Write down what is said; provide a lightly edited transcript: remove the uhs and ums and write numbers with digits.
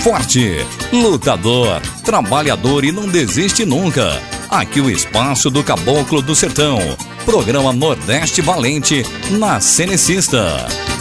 forte, lutador, trabalhador e não desiste nunca. Aqui o espaço do Caboclo do Sertão. Programa Nordeste Valente na Cenecista.